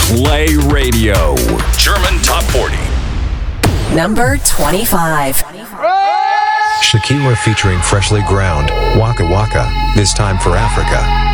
Play Radio. German Top 40. Number 25. Shakira featuring Freshly Ground, Waka Waka, This Time for Africa.